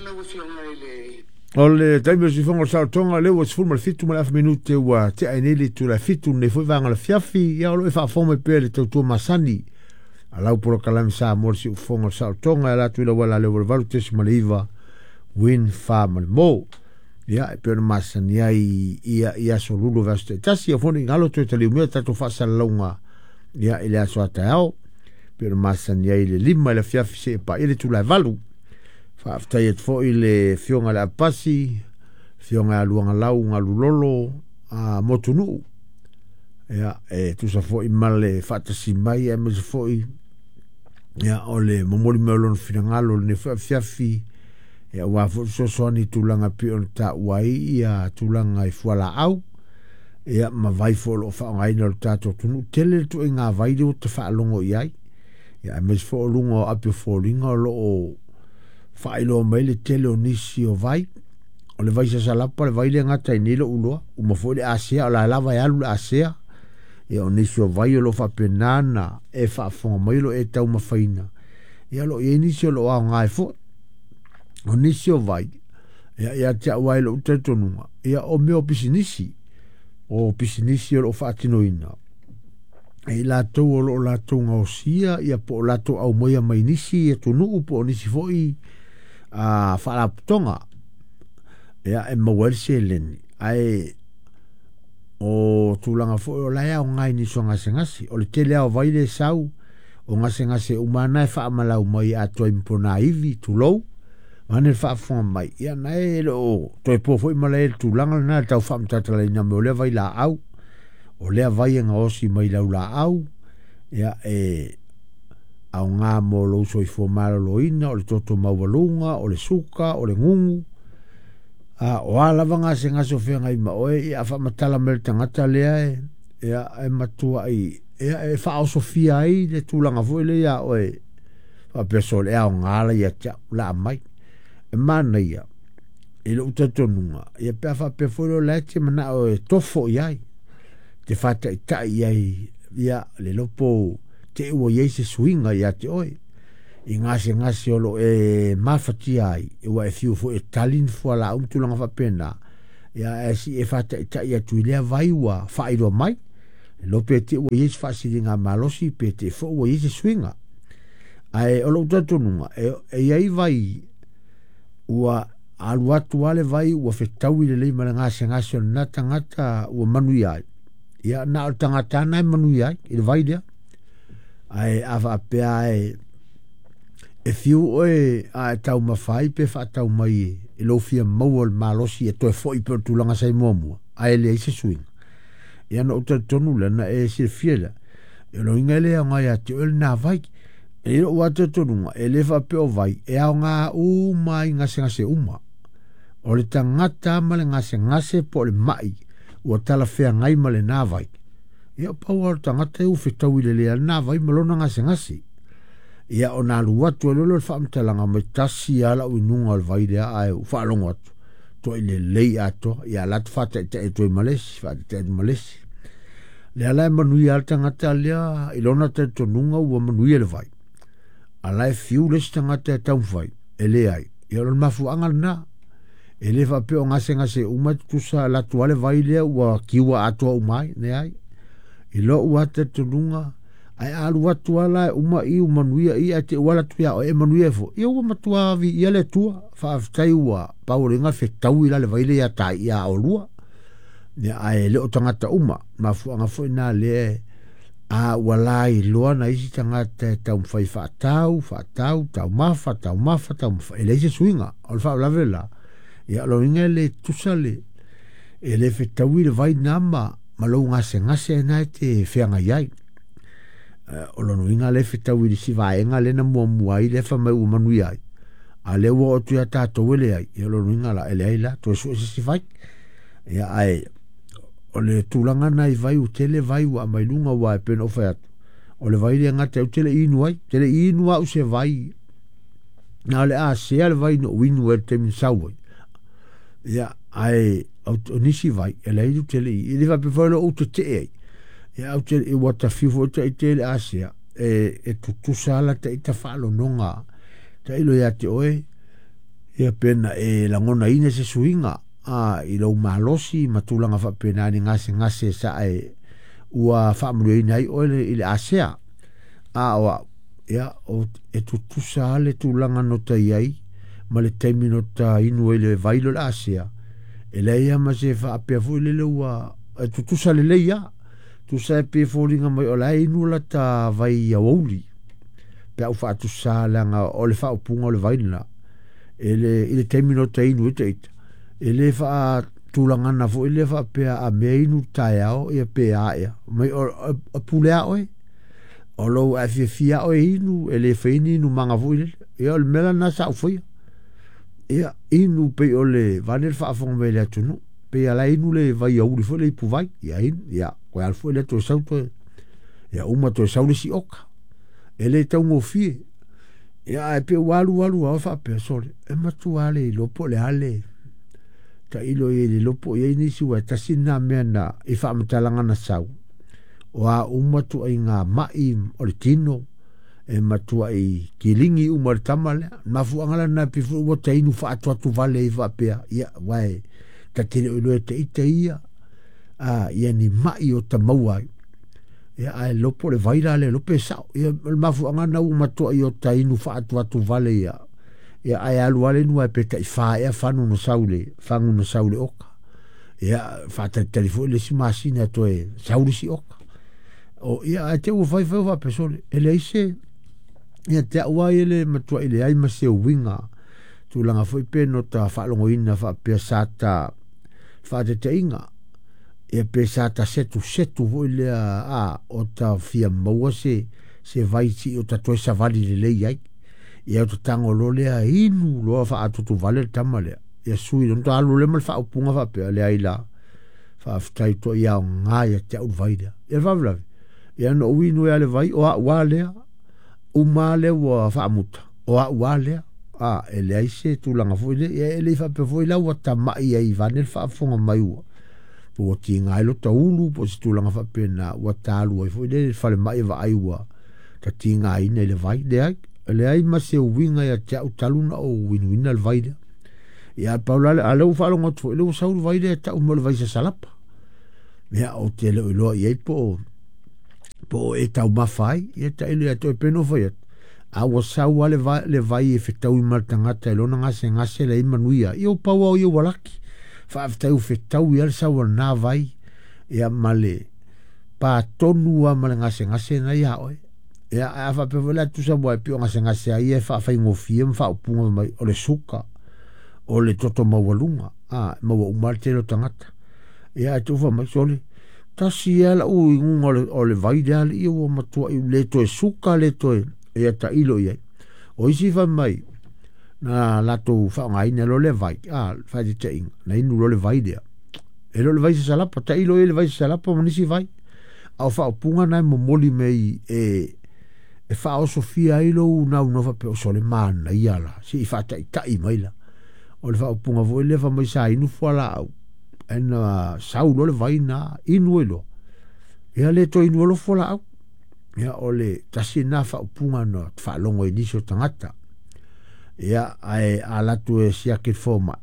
O le taimi o sifonga o Saratoga leo o sifuru ma le fitu ma le afa minute ua te aineli tu la fitu ne foi vanga le fiafi ia o lo e whaafoma pe le tautua masani a lau poro kalami sa mo le si ufonga o Saratoga e la tu ila wala leo le valu tesi ma le iwa win fa ma le mo ia e pe masani ia so lulu vaste tasi a foni ngalo tu e tali umea tato whaasa launga ia ele aso atao pe masani ia ile lima le fiafi se pa ile tu la valu Whaaftai et fo i le fionga le apasi, fionga a luanga lau ngā lulolo a motunu. Ia, tu sa fo i male whaatasi mai e mese fo i o le momoli meolon fina ngalo le fiafi. Ia, ua fo soani tūlanga pi on ta uai ia tūlanga i fuala au. Ia, ma vai fo lo whaangaina lo tātou tunu. Tele tu e ngā vaide o te whaalongo iai. Ia, mese fo o lungo apio fo ringa lo o whaelo mai le tele o nisi o vai o le vai sa salapa le vai le ngata i nilo uloa uma fo le asea o la lava e alu le asea e o nisi o vai o lo whapenana e whaafonga mai lo e tau mawhaina e alo e nisi o lo au ngai fo o nisi o vai e te awai lo utatonunga e o meo pisinisi o lo whaatinoina e la tau o lo la tau ngausia e po la tau au moia mai nisi e tonu upo o nisi fo i a whalaputonga ea e mawelsi e leni ai o tūlanga fo o laia o ngai ni so ngase o le tele au vaile sau o ngase umana e whaamalau mai a toi mpona ivi tūlou mane whaafonga mai ia nae o toi po fo i malai tūlanga na tau whaamtatala ina me o lea vai la au o lea vai nga osi mai lau la au ia au ngā mo lo so i fomalo loina o le toto maualunga o le suka o le ngungu o alava ngase ofenga i maoe i a whaamatala me le tangata lea e matua i e whao sofia ai le tūlanga fo le ia o e whapeso le au ngāla i a tia la mai e mana ia i le utatonunga i a pia whapefo le leti mana o e tofo i ai te whata i tai i ia le lopo te ua iei se suinga i ate oi i ngase o lo e mawhati ai e wa e fiu fo e talin fua la umtulanga whapena ia e si e whata i tai atu i lea vai ua whairo mai lope te ua iei se whasiri ngā malosi pe te fo ua iei se suinga ai o lo utatonunga e iei vai ua alu atu ale vai ua whetau i le leima le ngase o na tangata ua manu i ai ia na o tangata nai manu i ai i le vai lea ai ava apea e fiu oe a tau mawhai pe wha tau mai e lo fia maua malosi e toe fo i per tūlanga sai mōmua a e lea i se swing e ana o tonu lana e se fiela e lo inga lea ngai a te oel nā vai e lo wata tonunga e le wha peo vai e au ngā uma i ngase uma o le tangata ama le ngase po le mai ua tala fea ngai ma le nā vai ia pau ar tangata e uwhetau i le lea nā vai malona ngase ia o nā luatu e lolo le whaamtalanga mai tasi ala uinunga al vai lea ai u whaalongo atu to i le lei ato ia latu whata i te toi malesi whata i malesi lea lai manui al tangata lea i lona te tonunga ua manui le vai a lai fiu lesi tangata e taumwhai e le ai ia lona mafuanga na e le whapeo ngase umatusa latu ale vai lea ua kiwa atoa umai ne ai i lo ua te tununga ai alu watu ala uma i umanuia i a te wala tuia o e manuia fo i ua matua avi i ale tua whaaftai ua pauringa whetau i lale vaile ia tai ia o lua ia ai leo tangata uma mafuanga fo ina le a wala i loa na isi tangata tau mwhai whaatau tau mafa e le ise suinga o le whaalavela ia lo inga le tusale e le whetau i le vai nama malou ngase na te whianga iai o lono inga le whetau i si vaenga le na mua i le whamai umanui ai a le ua o tuia tātou ele ai i lono inga la ele ai la to su si vai ia ai o le tūlanga na i vai u tele vai ua mailunga ua e pena o whaiatu o le vai le ngate au tele inu au se vai na le a sea le vai no winu e te minsau ia ai o nisi vai e lei du tele i le vape whaelo o te te ei e au tele i wata fifo te i tele asia e tutusa ala te i ta whaalo nonga ta ilo ia te oe Ia pena e langona ina se suinga i lau malosi matulanga whapena ni ngase sa ua whamuru ina i oile ile asea oa ia o e tutusa ale tulanga nota iai ma le taimi nota inu ile vailo le asea e leia ma se whaapea fu ile le ua e tutusa le leia tusa e pe fōringa mai o lai inu la ta vai auli pe au whaatusa langa o le whaupunga o le vaina ele taimi nota inu ita ele fa tulangana fo ele fa pe a me inu taiao e pe a mai o pulea oi o lo a fia o inu ele feini nu manga fo ele e o mela na sa foi e inu pe o le vanel fa fo me le tunu pe ala inu le vai o le fo le pu vai ya ko al fo le to sauto ya uma to sauli si oka ele tau mo fie ya pe walu a fa pe sole e matuale lo po le ale ta ilo le lo po ye ni si wa ta sina mena e fa mtalanga na sau wa umatu ai nga mai o le tino e matua i kilingi umar tamale mafu angala na pifu o te inu fa atu vale i va pe ya wai ta tele o te ite ia ia ni mai o ta maua ia ai lopo le vaira le lope sao ia mafu angana umatua i o ta inu fa atu vale ia ai alu ale nu pe ta fa ia fanu no saule fangu no saule oka ia fa ta telefone le si masina to e saule si oka o ia te u fai fa pesole ele ise ia te wa ele matua ile ai ma se winga tu langa foi pe no ta fa longo ina fa pe sata fa te inga e pe sata setu vo ile o ta fia maua se vai si o ta toi sa vali le ai ia to tango lo le inu lo fa atu tu vale tamale ia sui non ta lo le mal fa upunga fa pe le ai la fa ftai to ia nga ia te u vaida ia va vla ia no winu ia le vai o wale o male o fa muta o wale ele ai se tu langa foi le ele fa pe foi la o ta mai ai va nel fa fonga mai o po tinga lo ta ulu po si tu langa fa pe na o ta lu foi le fa le mai va ai wa ta tinga ai ne le vai de ai le ai ma se winga ya ta utaluna o win al vaida ya paula ale u falo ngot le u saul vaida ta mo le vai se salapa ya o te le lo ye po e ta ma fai e ta ile to peno foi a o sau le vai e fetau i martanga te lo nga se le manuia i o paua o i walaki fa fetau fetau i al sau na vai ya male pa tonu a male nga se na ya oi ia a fa pe vola tu sa boa pio nga se ai fa ngofie fa upunga mai o le suka o le toto mawalunga ma o martelo tangata ia tu fa mai sole ta siela u o le vai dal i o matua i le to suka le to ia ta ilo ia o isi fa mai na la to fa ngai ne lo le vai fa di ting na inu lo le vai dia e lo le vai se sala pa ta ilo le vai se sala pa nisi vai au fa upunga na mo moli mei e fa o sofia ilo na fa pe o sole man ia la si fa ta mai la o le fa o punga vo le fa mai sa inu fola au en saulo le vai na inu ilo ia le to inu lo fola au ia o le tasina fa o punga no fa longo inicio tangata ia ai ala tu e sia ke forma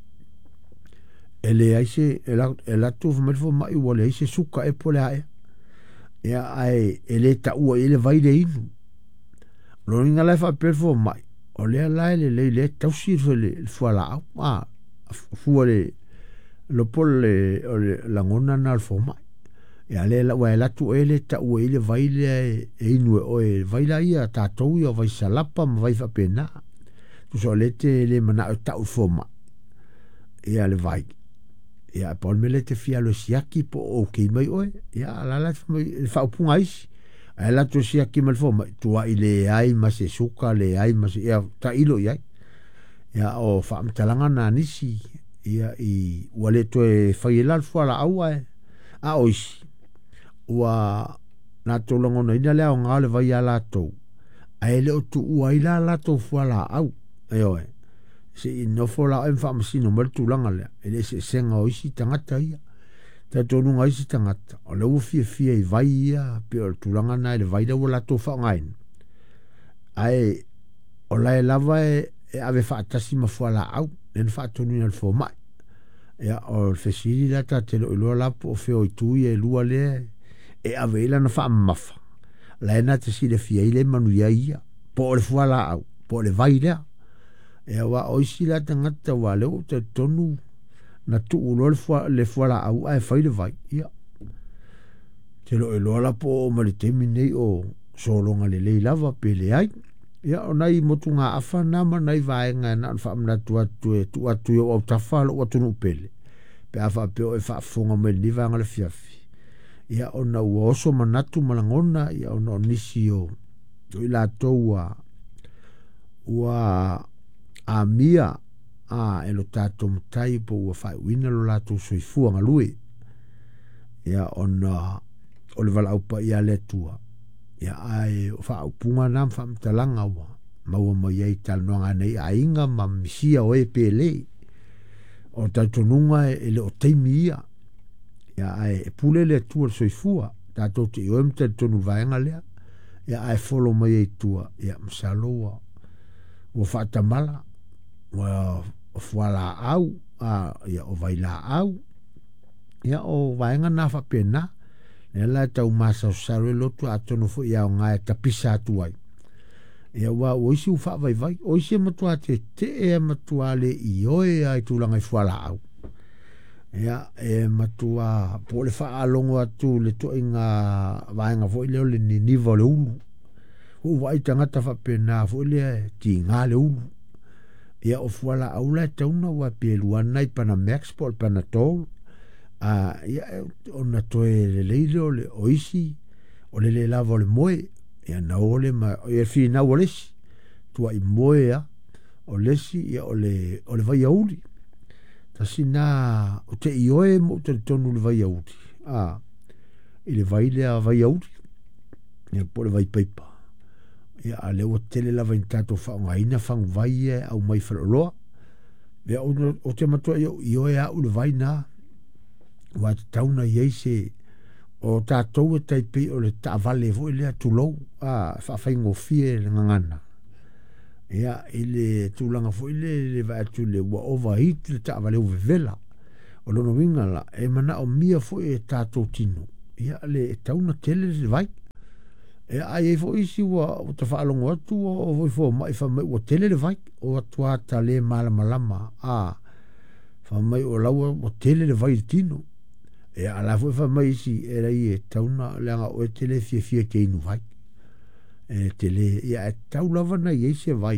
ele ai se ela tu me forma i wole se suka e pole ai ia ai ele ta ua ele vai le inu lo inga le fa perfo mai o le la le tau sir le fuala fu le lo pole o le langona na fo mai ia le la wa la tu ele ta ua ele vai le inu o e vai la ia ta tou ia vai salapa ma vai fa pena tu so le te le mana ta u fo mai ia le vai ia pol me le te fia lo siaki po o ke mai oe ia la fa punga isi ala tu siaki mal fo mai tu ile ai ma se suka le ai ma se ia ta ilo ia ia o fa mtalanga na nisi ia i wale to e fa ila fo la au o isi wa na to longo na ina le nga le vai ala to ai le tu wa ila la to fo la au ai se no fo la en fa masino mal tu langa le ele se senga o isi tangata ia ta tonu ngai si tangata o le ufi i vai ia pe o tulanga na le vai da wala to fa ngain ai o la lava e ave whaatasi ma fuala au, nen whaatonu ina fo mai. Ia o fesiri la ta te lo lapo o feo i tui e lua le, e ave ila na wha mafa. La ena te si le fia ile manu ia ia, po o le fuala au, po o le vai lea. Ia wa oisi la te ngata wa leo te tonu na tu ulo le fuala au ai whai le vai. Ia. Te lo e lo lapo o mali temi nei o solonga le lei lava pe le ai. Ia o nai motu ngā awha nama nai vaenga na whaamna tu atu o tafa lo watu upele. Pe awha peo e whaafonga me ni vanga le fiafi. Ia o na ua oso manatu malangona ia o na nisi o ila toua ua a mia a elo tato mtai po ua whai wina lo lato soifua ngalui. Ia o na o le vala aupa ia le tua. Ia ai wha upunga nam wha mtalanga wa. Maua mai ei talnoanga nei a inga ma misia o e pele. O tautonunga e le o teimi ia. Ia ai e pule le tua soifua. Tato te ioem te tonu vaenga lea. Ia ai folo mai ei tua. Ia msaloa. Ua wha tamala. Ua fuala au. Ia o vaila au. Ia o vaenga na wha pena. Ia la tau masa o saro lotu atono fo ia o ngai tapisa atuai. Ia wa oisi u wha vai vai. Oisi e matua te e matua le i oe ai tūlanga i fuala au. Ia e matua po le wha alongo atu le to inga vaenga fo ileo le ni niva le ulu. O vai tangata wha pena fo ile ti ngā le ulu. Ia o fuala au la tauna wa peluana i pana max po le pana tolu. Ia ona toe le leile o le oisi o le lava o le moe ia na ole ma ia fina o lesi tua i moe a o lesi ia o le vai auli ta sina o te ioe mo te tonu le vai auli i le vai le a vai auli ia po le vai peipa ia a le o tele lava in tato whaongaina whang vai e au mai whaloloa ia o te matua ioe a u le vai na wa tauna yeise o tātou e taipi o le tāwale vo i lea tūlou whawhaingo fie le ngangana ia i le tūlanga vo i le vai atu le wa overheat le tāwale uwe vela o lono winga la e mana o mia vo i tātou tino ia le tauna tele le vai ia ai e vo isi wa o ta whaalongo atu o vo i fo mai whamai o tele le vai o atua ta le malamalama whamai o laua o tele le vai tino e ala foi fa mai si era i tauna langa o tele fie te inu vai e tele ia tau lava na i se vai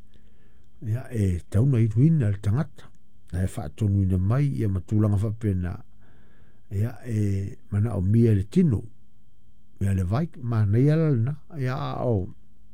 ia e tauna i tuina le tangata na e fa tonu ina mai ia matulanga fa pena ia e mana o mia le tino ia le vai ma na ia lana ia o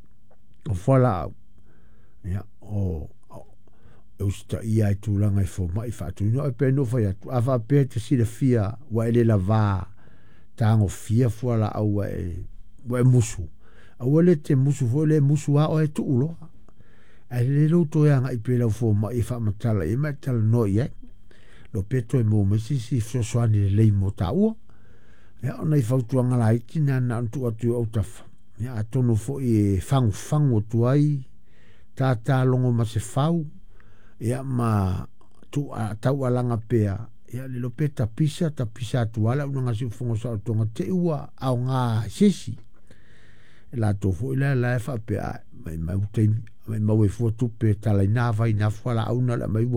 fala ia o usta ia i tūlanga i fo mai whaatu ino e pēno whai atu a wha pē te sira fia wa ele la vā tāngo fia fuala au wa e musu au ele te musu fo ele musu a o e tu ulo a le lo to yanga i pēlau fo mai i wha matala i mai tala no i lo pēto e mō mesi si fso soani le lei mo ta ua ia ona i whautuanga la iti na antu atu au tafa ia atono fo i fangu tuai tā longo ma se fau ia ma tu tau alanga pea ia le lope tapisa tu ala unanga si fongo sa tonga te ua au ngā sesi la tofu ila la fa pea mai utei mai mau e fotu pe tala ina vai na fala auna la mai ua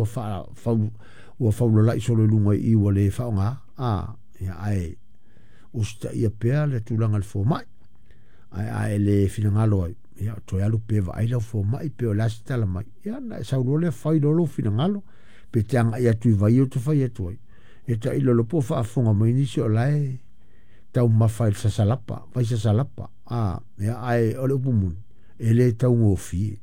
fa la isolo lunga i ua le fa nga ia ai usta ia pea le tulanga le fo mai ai le finangalo ai ia to ya lu pe vai la fo mai pe la sta la mai ia na sa le fai lo finangalo pe tanga ia tu vai o tu fai tu e ta ilo lo po fa fonga mai ni so lai tau ma fai sa salapa vai sa salapa ia ai o le pumun ele tau ngofi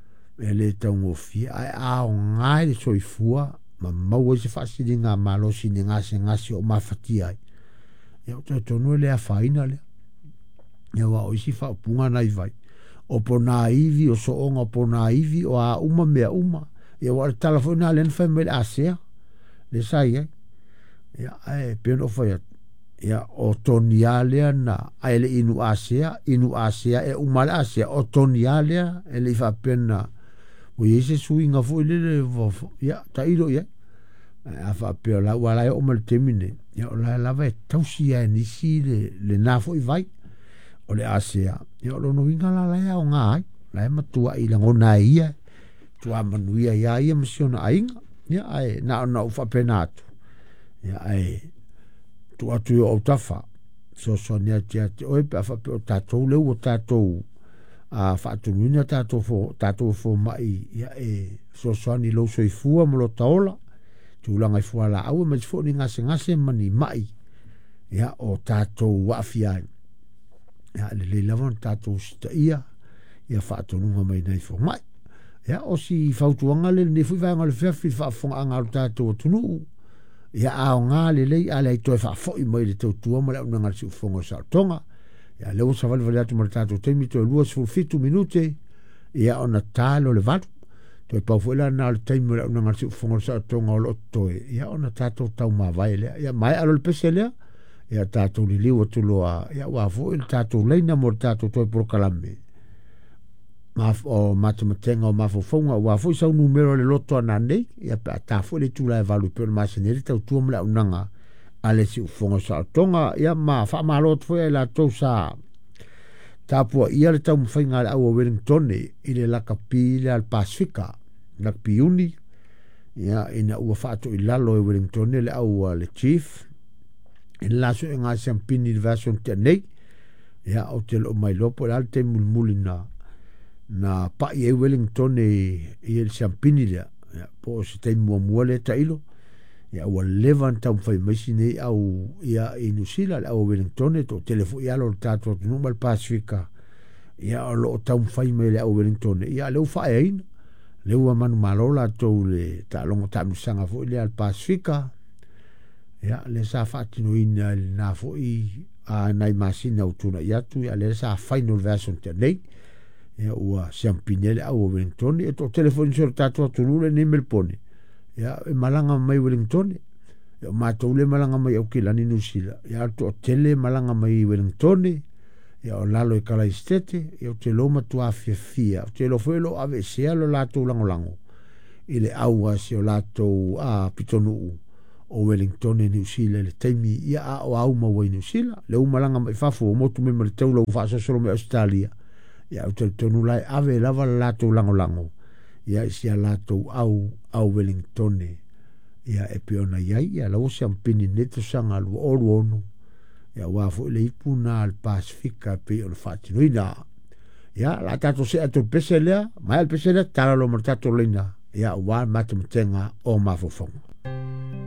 ai o ngai le soifua ma mau se fa si dinga malo si dinga se ngasi o ma fatia ia to no le a faina le ia wa o si fa punga nai vai o pona ivi o so onga pona ivi o a uma mea uma ia wa telefona len fa me asea le sai ia ai peno fa ia o tonialia na ai le inu asea e uma le asea o tonialia e le fa pena o ye se suinga fo le ya ta iro ya a fa pe la wala o mal temine ya la va tausi ya ni si le na fo I vai o le asia ya lo no winga la ya o nga la ma tua I la ngona ia tua manuia ya ia misiona ainga ya ai na fa penato ya ai tua tu o tafa so nia tia o pa fa pe o tatou le o tatou a fa tu mina tatou fo mai ya so ni lo so ifua mo lo taola tu langa ifua la au ma fo ni ngase mani mai ya o tatou wa fia ya le lavon tatou sta ia ya fa tu nunga mai nei fo mai ya o si fa tu anga le ne fu va nga le fa fo anga tatou tunu ya a nga le ale to fa fo I mai le tu mo la nga si fo ngo sa tonga ya leo sa vale vale atu martato temi to lua sul fitu minute ya ona talo le vatu to pa fuela na le temi la una ngarsi fongo sa tonga o loto ya ona tato tau ma vai le ya mai alo le pesele ya tato li liwa tu loa ya wa fu il tato leina mortato to por kalame ma o matematenga o ma fo fonga wa fu sa un numero le loto anane ya pa ta fu le tu la valu per ma seneri tau tu mla unanga ale si ufonga sa tonga ya ma fa ma lot foi la to sa tapua ia le tau mwhainga le au Wellington I le laka pile al Pasifika na piuni ya ina ua whaato I lalo e Wellington le au le chief in laso e ngā Champini version tenei ya o te lo mai lopo le al te mulmuli na pa I e Wellington I le Champini le ya po se te mua le ta ilo ya ua levan tau mwhai maisi nei au ia I Nusila le au Wellington to telefo ia lo tato tunu mal Pasifika ia o lo tau mwhai mai le au Wellington ia leu whae aina leu a manu malola tau le ta longa ta misanga fo le al Pasifika ia le sa whaatino ina le na fo I a nai masina utuna iatu ia le sa final version te nei ia ua Champinele au Wellington e to telefo insor tato tunu le nimel pone ya malanga mai Wellington ya matou le malanga mai au kilani Nusila ya to tele malanga mai Wellington ya o lalo I kala istete ya te lo matua fia te lo fuelo ave sia lo lato langolango ile aua si o lato a pitonu o Wellington Nusila le taimi ya a o au ma wai Nusila le malanga mai fafo motu me mal teu lo fa so me Australia ya te tonu lai ave lava lato langolango ya sia lato au Wellington ya e peona ya la o Champini neto sanga lu onu ya wa fo le ipuna al Pasifika pe o fatinoina ya la tato se ato pesele mai al pesele tala lo martato lina ya wa matmtenga o mafofong